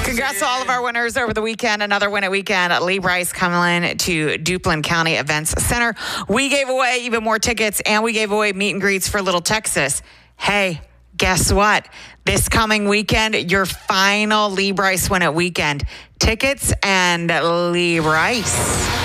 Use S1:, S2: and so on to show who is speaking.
S1: Congrats to all of our winners over the weekend. Another win at weekend. Lee Brice coming to Duplin County Events Center. We gave away even more tickets, and we gave away meet and greets for Little Texas. Hey, guess what? This coming weekend, your final Lee Brice win at weekend. Tickets and Lee Brice.